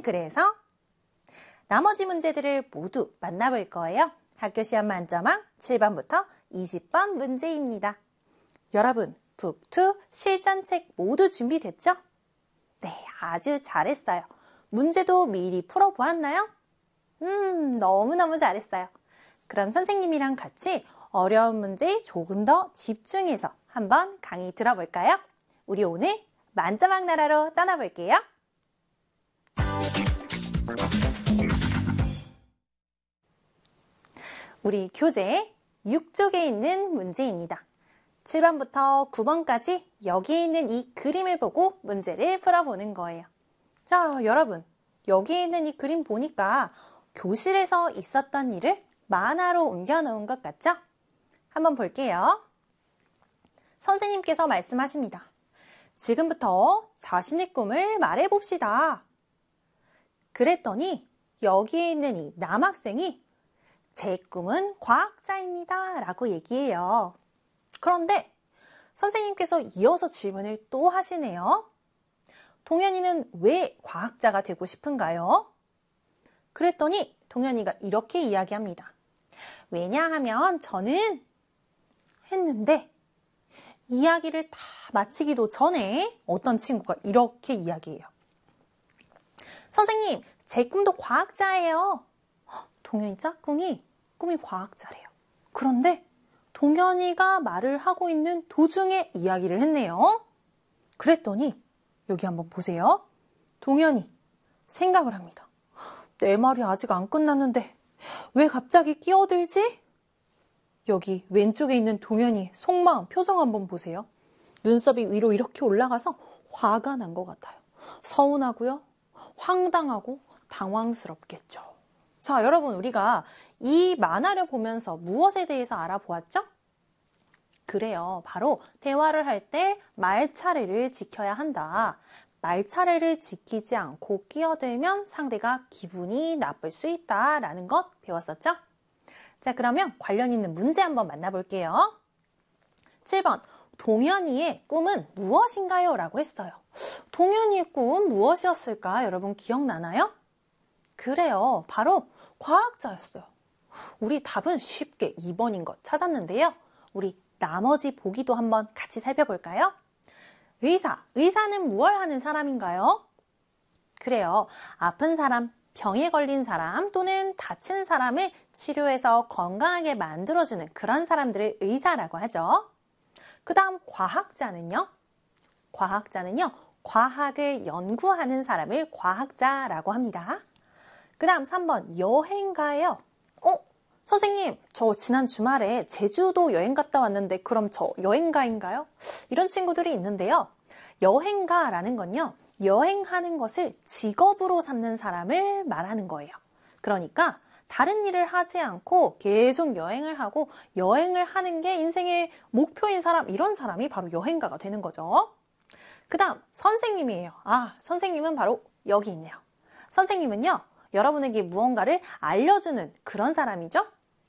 그래서 나머지 문제들을 모두 만나볼 거예요. 학교시험 만점왕 7번부터 20번 문제입니다. 여러분, 북2 실전책 모두 준비됐죠? 네, 아주 잘했어요. 문제도 미리 풀어보았나요? 너무너무 잘했어요. 그럼 선생님이랑 같이 어려운 문제에 조금 더 집중해서 한번 강의 들어볼까요? 우리 오늘 만점왕 나라로 떠나볼게요. 우리 교재 6쪽에 있는 문제입니다. 7번부터 9번까지 여기에 있는 이 그림을 보고 문제를 풀어보는 거예요. 자, 여러분, 여기에 있는 이 그림 보니까 교실에서 있었던 일을 만화로 옮겨놓은 것 같죠? 한번 볼게요. 선생님께서 말씀하십니다. 지금부터 자신의 꿈을 말해봅시다. 그랬더니 여기에 있는 이 남학생이 제 꿈은 과학자입니다 라고 얘기해요. 그런데 선생님께서 이어서 질문을 또 하시네요. 동현이는 왜 과학자가 되고 싶은가요? 그랬더니 동현이가 이렇게 이야기합니다. 왜냐하면 저는 했는데 이야기를 다 마치기도 전에 어떤 친구가 이렇게 이야기해요. 선생님, 제 꿈도 과학자예요. 동현이 짝꿍이 꿈이 과학자래요. 그런데 동현이가 말을 하고 있는 도중에 이야기를 했네요. 그랬더니 여기 한번 보세요. 동현이 생각을 합니다. 내 말이 아직 안 끝났는데 왜 갑자기 끼어들지? 여기 왼쪽에 있는 동현이 속마음 표정 한번 보세요. 눈썹이 위로 이렇게 올라가서 화가 난 것 같아요. 서운하고요. 황당하고 당황스럽겠죠. 자, 여러분, 우리가 이 만화를 보면서 무엇에 대해서 알아보았죠? 그래요. 바로 대화를 할 때 말 차례를 지켜야 한다. 말 차례를 지키지 않고 끼어들면 상대가 기분이 나쁠 수 있다라는 것 배웠었죠? 자, 그러면 관련 있는 문제 한번 만나볼게요. 7번, 동현이의 꿈은 무엇인가요? 라고 했어요. 동현이의 꿈 무엇이었을까? 여러분 기억나나요? 그래요. 바로 과학자였어요. 우리 답은 쉽게 2번인 것 찾았는데요. 우리 나머지 보기도 한번 같이 살펴볼까요? 의사는 무엇을 하는 사람인가요? 그래요. 아픈 사람, 병에 걸린 사람 또는 다친 사람을 치료해서 건강하게 만들어주는 그런 사람들을 의사라고 하죠. 그 다음 과학자는요? 과학을 연구하는 사람을 과학자라고 합니다. 그 다음 3번 여행가예요. 선생님, 저 지난 주말에 제주도 여행 갔다 왔는데 그럼 저 여행가인가요? 이런 친구들이 있는데요. 여행가라는 건요. 여행하는 것을 직업으로 삼는 사람을 말하는 거예요. 그러니까 다른 일을 하지 않고 계속 여행을 하고 여행을 하는 게 인생의 목표인 사람, 이런 사람이 바로 여행가가 되는 거죠. 그 다음 선생님이에요. 선생님은 바로 여기 있네요. 선생님은요. 여러분에게 무언가를 알려주는 그런 사람이죠.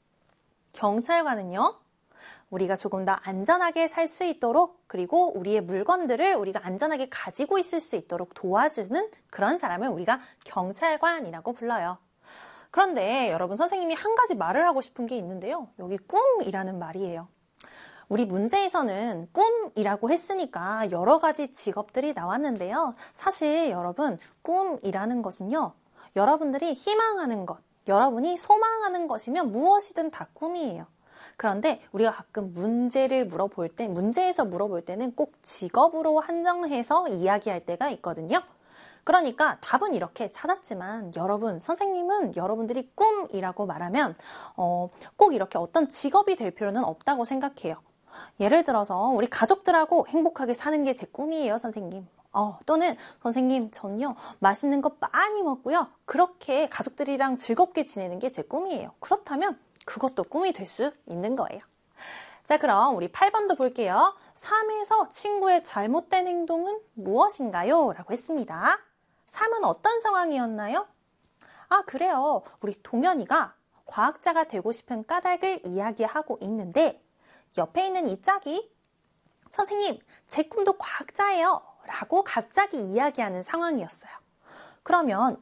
경찰관은요. 우리가 조금 더 안전하게 살 수 있도록 그리고 우리의 물건들을 우리가 안전하게 가지고 있을 수 있도록 도와주는 그런 사람을 우리가 경찰관이라고 불러요. 그런데 여러분 선생님이 한 가지 말을 하고 싶은 게 있는데요. 여기 꿈이라는 말이에요. 우리 문제에서는 꿈이라고 했으니까 여러 가지 직업들이 나왔는데요. 사실 여러분 꿈이라는 것은요. 여러분들이 희망하는 것, 여러분이 소망하는 것이면 무엇이든 다 꿈이에요. 그런데 우리가 가끔 문제에서 물어볼 때는 꼭 직업으로 한정해서 이야기할 때가 있거든요. 그러니까 답은 이렇게 찾았지만 여러분, 선생님은 여러분들이 꿈이라고 말하면 꼭 이렇게 어떤 직업이 될 필요는 없다고 생각해요. 예를 들어서 우리 가족들하고 행복하게 사는 게 제 꿈이에요, 선생님. 또는 선생님, 전요 맛있는 거 많이 먹고요. 그렇게 가족들이랑 즐겁게 지내는 게 제 꿈이에요. 그렇다면 그것도 꿈이 될 수 있는 거예요. 자, 그럼 우리 8번도 볼게요. 3에서 친구의 잘못된 행동은 무엇인가요? 라고 했습니다. 3은 어떤 상황이었나요? 그래요. 우리 동현이가 과학자가 되고 싶은 까닭을 이야기하고 있는데 옆에 있는 이 짝이 선생님, 제 꿈도 과학자예요. 라고 갑자기 이야기하는 상황이었어요. 그러면